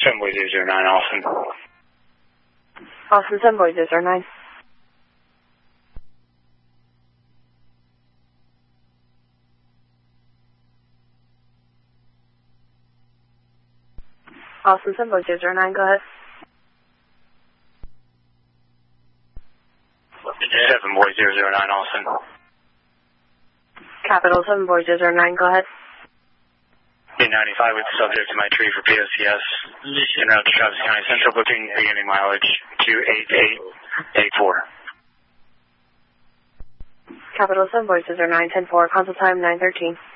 7 boy 009, Austin. Austin 7 boy 009. Austin 7 boy 009, go ahead. 7 boy 009, Austin. Capital 7 boy 009, go ahead. 895 with the subject to my tree for PSCS. En route to Travis County Central, booking beginning mileage 28884. Capital 7 boy 009, 10-4, console time 913.